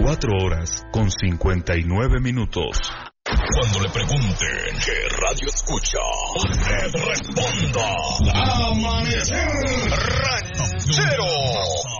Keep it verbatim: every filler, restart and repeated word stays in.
Cuatro horas con cincuenta y nueve minutos. Cuando le pregunten qué radio escucha, usted responda: Amanecer Ranchero.